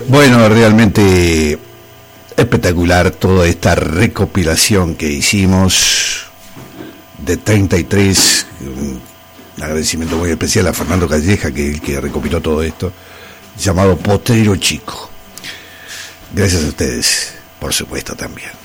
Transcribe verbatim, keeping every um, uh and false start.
Bueno, realmente espectacular toda esta recopilación que hicimos de treinta y tres. Un agradecimiento muy especial a Fernando Calleja, que es el que recopiló todo esto, llamado Potrero Chico. Gracias a ustedes, por supuesto, también.